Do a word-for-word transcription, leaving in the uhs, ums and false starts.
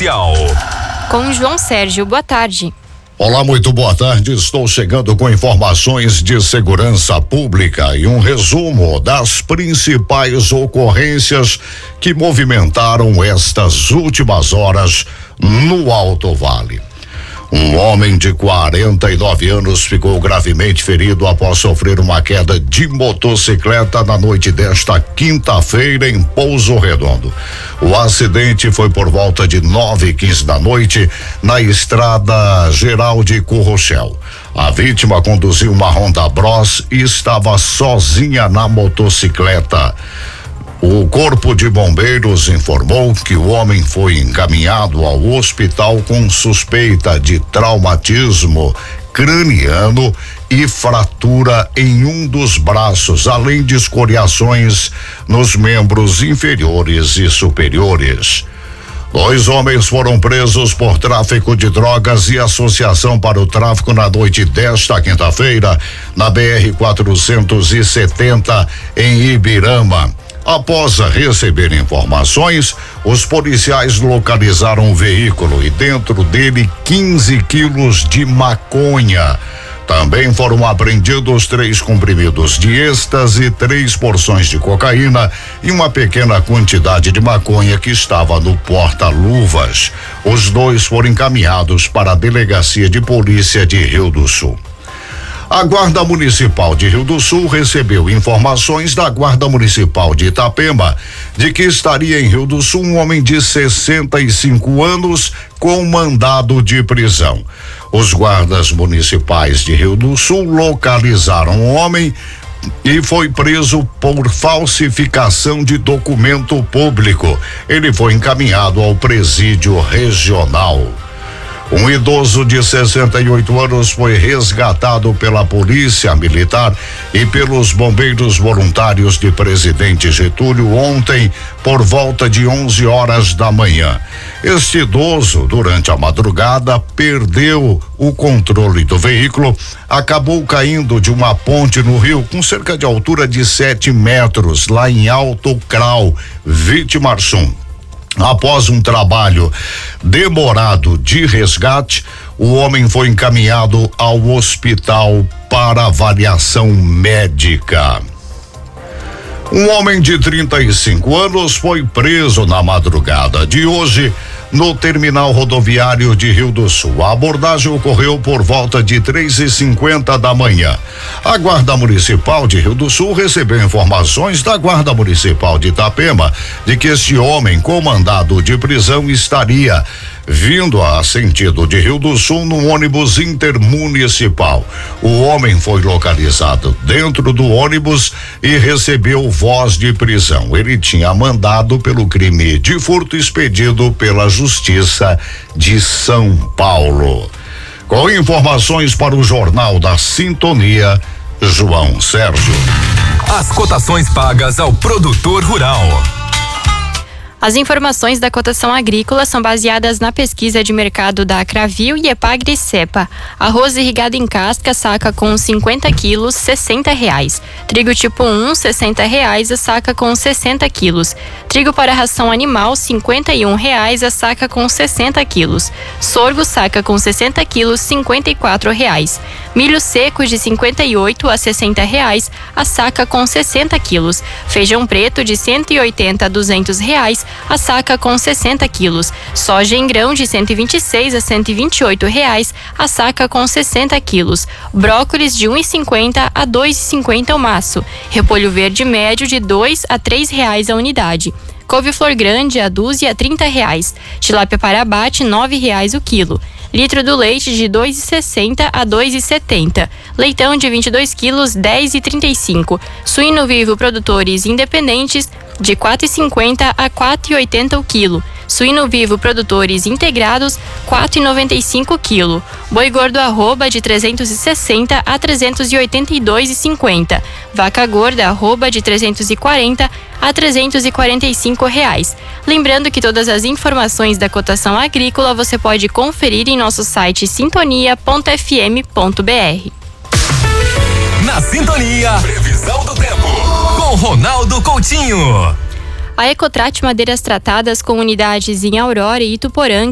policial. Com João Sérgio, boa tarde. Olá, muito boa tarde. Estou chegando com informações de segurança pública e um resumo das principais ocorrências que movimentaram estas últimas horas no Alto Vale. Um homem de quarenta e nove anos ficou gravemente ferido após sofrer uma queda de motocicleta na noite desta quinta-feira em Pouso Redondo. O acidente foi por volta de nove e quinze da noite na estrada geral de Currochel. A vítima conduziu uma Honda Bros e estava sozinha na motocicleta. O Corpo de Bombeiros informou que o homem foi encaminhado ao hospital com suspeita de traumatismo craniano e fratura em um dos braços, além de escoriações nos membros inferiores e superiores. Dois homens foram presos por tráfico de drogas e associação para o tráfico na noite desta quinta-feira, na B R quatrocentos e setenta, em Ibirama. Após receber informações, os policiais localizaram o veículo e dentro dele quinze quilos de maconha. Também foram apreendidos três comprimidos de êxtase, três porções de cocaína e uma pequena quantidade de maconha que estava no porta-luvas. Os dois foram encaminhados para a Delegacia de Polícia de Rio do Sul. A Guarda Municipal de Rio do Sul recebeu informações da Guarda Municipal de Itapema de que estaria em Rio do Sul um homem de sessenta e cinco anos com mandado de prisão. Os guardas municipais de Rio do Sul localizaram o homem e foi preso por falsificação de documento público. Ele foi encaminhado ao presídio regional. Um idoso de sessenta e oito anos foi resgatado pela Polícia Militar e pelos bombeiros voluntários de Presidente Getúlio ontem por volta de onze horas da manhã. Este idoso, durante a madrugada, perdeu o controle do veículo, acabou caindo de uma ponte no rio com cerca de altura de sete metros, lá em Alto Crau, Vitimarsum. Após um trabalho demorado de resgate, o homem foi encaminhado ao hospital para avaliação médica. Um homem de trinta e cinco anos foi preso na madrugada de hoje no terminal rodoviário de Rio do Sul. A abordagem ocorreu por volta de três e cinquenta da manhã. A Guarda Municipal de Rio do Sul recebeu informações da Guarda Municipal de Itapema de que este homem com mandado de prisão estaria vindo a sentido de Rio do Sul no ônibus intermunicipal. O homem foi localizado dentro do ônibus e recebeu voz de prisão. Ele tinha mandado pelo crime de furto expedido pela Justiça de São Paulo. Com informações para o Jornal da Sintonia, João Sérgio. As cotações pagas ao produtor rural. As informações da cotação agrícola são baseadas na pesquisa de mercado da Acravil e Epagri Cepa. Arroz irrigado em casca, saca com cinquenta quilos, sessenta reais. Trigo tipo um, sessenta reais, a saca com sessenta quilos. Trigo para ração animal, cinquenta e um reais, a saca com sessenta quilos. Sorgo, saca com sessenta quilos, cinquenta e quatro reais. Milho seco de cinquenta e oito a sessenta reais, a saca com sessenta quilos. Feijão preto de cento e oitenta a duzentos reais, a saca com sessenta quilos. Soja em grão de cento e vinte e seis a cento e vinte e oito reais, a saca com sessenta quilos. Brócolis de um e cinquenta a dois e cinquenta o maço. Repolho verde médio de dois a três reais a unidade. Couve-flor grande a dúzia a trinta reais. Tilápia para abate nove reais o quilo. Litro do leite de dois e sessenta a dois e setenta. Leitão de vinte e dois quilos, dez e trinta e cinco. Suíno vivo produtores independentes de quatro e cinquenta a quatro e oitenta o quilo. Suíno vivo produtores integrados, quatro e noventa e cinco o quilo. Boi gordo arroba de trezentos e sessenta a trezentos e oitenta e dois e cinquenta. Vaca gorda arroba de trezentos e quarenta a trezentos e quarenta e cinco reais. Lembrando que todas as informações da cotação agrícola você pode conferir em nosso site sintonia ponto f m ponto b r. Na Sintonia, previsão do tempo com Ronaldo Coutinho. A Ecotrate Madeiras Tratadas com unidades em Aurora e Ituporanga